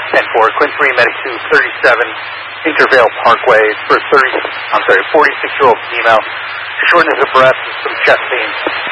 10-4, Quinn 3, Medic 2, 37, Intervale Parkway for 46-year-old female. Shortness of breath and some chest pain.